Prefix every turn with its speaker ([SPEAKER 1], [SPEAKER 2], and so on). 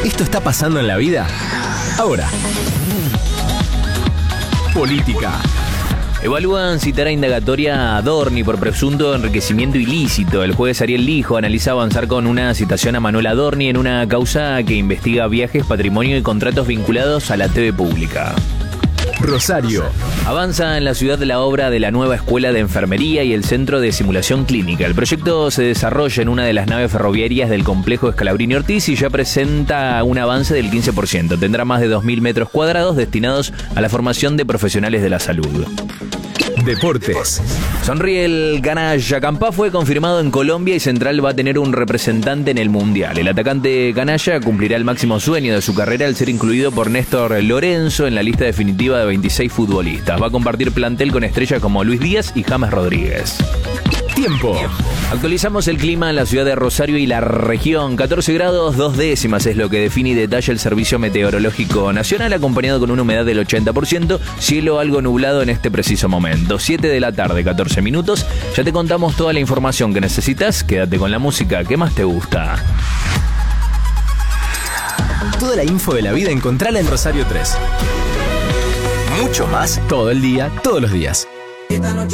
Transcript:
[SPEAKER 1] ¿Esto está pasando en la vida? Ahora. Política.
[SPEAKER 2] Evalúan citar a indagatoria a Adorni por presunto enriquecimiento ilícito. El juez Ariel Lijo analiza avanzar con una citación a Manuel Adorni en una causa que investiga viajes, patrimonio y contratos vinculados a la TV pública.
[SPEAKER 1] Rosario.
[SPEAKER 2] Avanza en la ciudad la obra de la nueva escuela de enfermería y el centro de simulación clínica. El proyecto se desarrolla en una de las naves ferroviarias del complejo Scalabrini Ortiz y ya presenta un avance del 15%. Tendrá más de 2.000 metros cuadrados destinados a la formación de profesionales de la salud.
[SPEAKER 1] Deportes.
[SPEAKER 2] Sonríe el canalla. Campá fue confirmado en Colombia y Central va a tener un representante en el Mundial. El atacante canalla cumplirá el máximo sueño de su carrera al ser incluido por Néstor Lorenzo en la lista definitiva de 26 futbolistas. Va a compartir plantel con estrellas como Luis Díaz y James Rodríguez.
[SPEAKER 1] Tiempo.
[SPEAKER 2] Actualizamos el clima en la ciudad de Rosario y la región. 14 grados 2 décimas es lo que define y detalla el Servicio Meteorológico Nacional, acompañado con una humedad del 80%, cielo algo nublado en este preciso momento. 7 de la tarde, 14 minutos. Ya te contamos toda la información que necesitas. Quédate con la música que más te gusta.
[SPEAKER 1] Toda la info de la vida encontrala en Rosario 3. Mucho más todo el día, todos los días.
[SPEAKER 3] Esta noche